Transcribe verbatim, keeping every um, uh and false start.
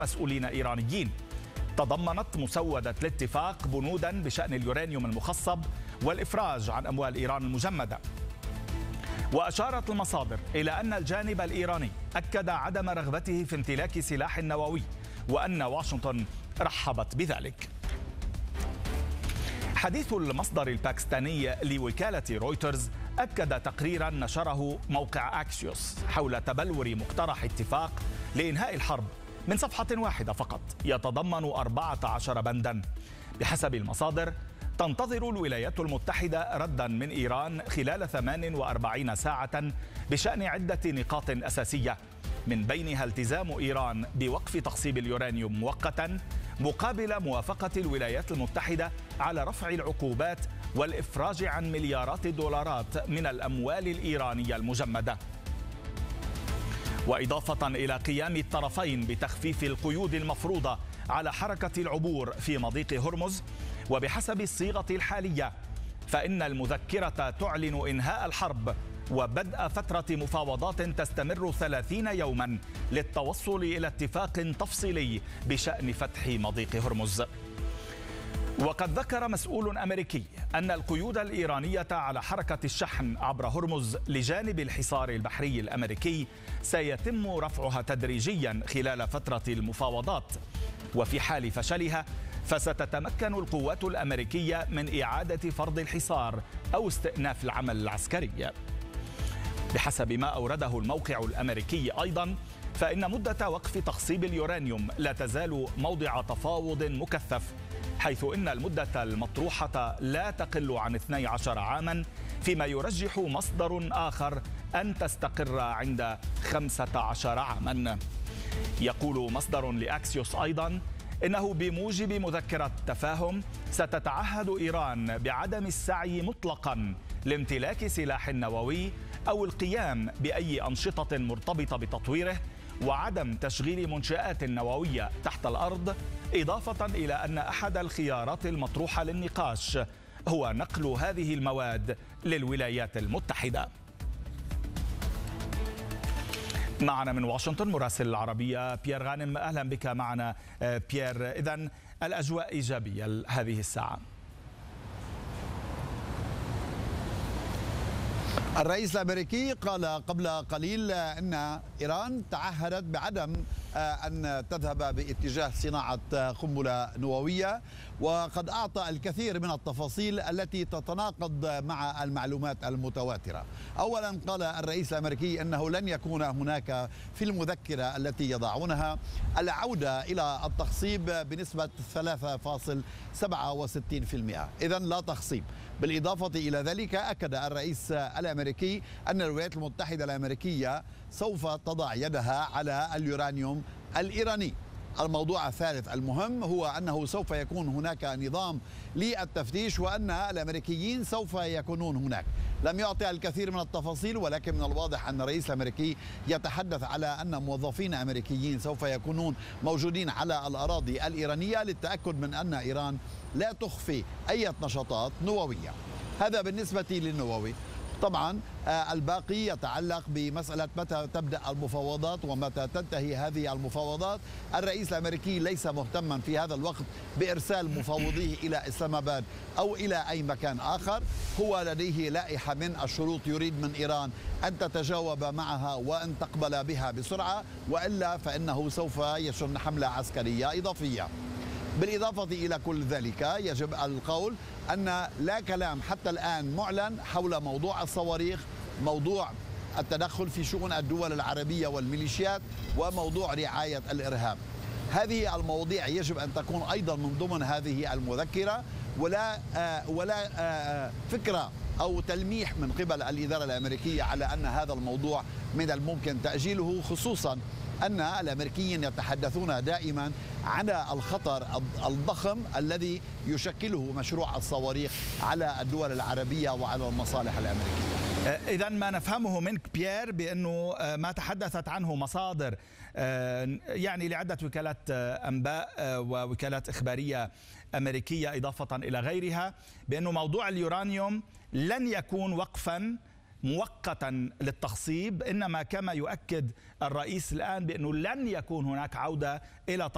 مسؤولين إيرانيين. تضمنت مسودة الاتفاق بنودا بشأن اليورانيوم المخصب والإفراج عن أموال إيران المجمدة. وأشارت المصادر إلى أن الجانب الإيراني أكد عدم رغبته في امتلاك سلاح نووي وأن واشنطن رحبت بذلك. حديث المصدر الباكستاني لوكالة رويترز أكد تقريرا نشره موقع أكسيوس حول تبلور مقترح اتفاق لإنهاء الحرب من صفحة واحدة فقط يتضمن أربعة عشر بندا. بحسب المصادر تنتظر الولايات المتحدة ردا من إيران خلال ثمان وأربعين ساعة بشأن عدة نقاط أساسية، من بينها التزام إيران بوقف تخصيب اليورانيوم مؤقتا مقابل موافقة الولايات المتحدة على رفع العقوبات والإفراج عن مليارات الدولارات من الأموال الإيرانية المجمدة. وإضافة إلى قيام الطرفين بتخفيف القيود المفروضة على حركة العبور في مضيق هرمز، وبحسب الصيغة الحالية فإن المذكرة تعلن إنهاء الحرب وبدء فترة مفاوضات تستمر ثلاثين يوما للتوصل إلى اتفاق تفصيلي بشأن فتح مضيق هرمز. وقد ذكر مسؤول أمريكي أن القيود الإيرانية على حركة الشحن عبر هرمز لجانب الحصار البحري الأمريكي سيتم رفعها تدريجيا خلال فترة المفاوضات، وفي حال فشلها فستتمكن القوات الأمريكية من إعادة فرض الحصار أو استئناف العمل العسكري. بحسب ما أورده الموقع الأمريكي أيضا فإن مدة وقف تخصيب اليورانيوم لا تزال موضع تفاوض مكثف، حيث إن المدة المطروحة لا تقل عن اثني عشر عاما، فيما يرجح مصدر آخر أن تستقر عند خمسة عشر عاما. يقول مصدر لأكسيوس أيضا إنه بموجب مذكرة تفاهم ستتعهد إيران بعدم السعي مطلقا لامتلاك سلاح نووي أو القيام بأي أنشطة مرتبطة بتطويره، وعدم تشغيل منشآت نووية تحت الأرض، إضافة إلى أن أحد الخيارات المطروحة للنقاش هو نقل هذه المواد للولايات المتحدة. معنا من واشنطن مراسل العربية بيير غانم. أهلا بك معنا بيير. إذن الأجواء إيجابية هذه الساعة. الرئيس الأمريكي قال قبل قليل أن إيران تعهدت بعدم أن تذهب باتجاه صناعة قنبلة نووية، وقد أعطى الكثير من التفاصيل التي تتناقض مع المعلومات المتواترة. أولا قال الرئيس الأمريكي أنه لن يكون هناك في المذكرة التي يضعونها العودة إلى التخصيب بنسبة ثلاثة فاصلة سبعة وستين بالمئة، إذن لا تخصيب. بالإضافة إلى ذلك أكد الرئيس الأمريكي أن الولايات المتحدة الأمريكية سوف تضع يدها على اليورانيوم الإيراني. الموضوع الثالث المهم هو أنه سوف يكون هناك نظام للتفتيش وأن الأمريكيين سوف يكونون هناك. لم يعطي الكثير من التفاصيل، ولكن من الواضح أن الرئيس الأمريكي يتحدث على أن موظفين أمريكيين سوف يكونون موجودين على الأراضي الإيرانية للتأكد من أن إيران لا تخفي أي نشاطات نووية. هذا بالنسبة للنووي. طبعا الباقي يتعلق بمسألة متى تبدأ المفاوضات ومتى تنتهي هذه المفاوضات. الرئيس الأمريكي ليس مهتما في هذا الوقت بإرسال مفاوضيه إلى إسلام آباد أو إلى أي مكان آخر. هو لديه لائحة من الشروط يريد من إيران أن تتجاوب معها وأن تقبل بها بسرعة، وإلا فإنه سوف يشن حملة عسكرية إضافية. بالإضافة إلى كل ذلك يجب القول أن لا كلام حتى الآن معلن حول موضوع الصواريخ، موضوع التدخل في شؤون الدول العربية والميليشيات، وموضوع رعاية الإرهاب. هذه المواضيع يجب أن تكون أيضا من ضمن هذه المذكرة، ولا آه ولا آه فكرة أو تلميح من قبل الإدارة الأمريكية على أن هذا الموضوع من الممكن تأجيله، خصوصا أن الأمريكيين يتحدثون دائما عن الخطر الضخم الذي يشكله مشروع الصواريخ على الدول العربية وعلى المصالح الأمريكية. إذا ما نفهمه منك بيير بأنه ما تحدثت عنه مصادر يعني لعدة وكالات أنباء ووكالات إخبارية أمريكية إضافة إلى غيرها، بأنه موضوع اليورانيوم لن يكون وقفا مؤقتا للتخصيب، إنما كما يؤكد الرئيس الآن بأنه لن يكون هناك عودة إلى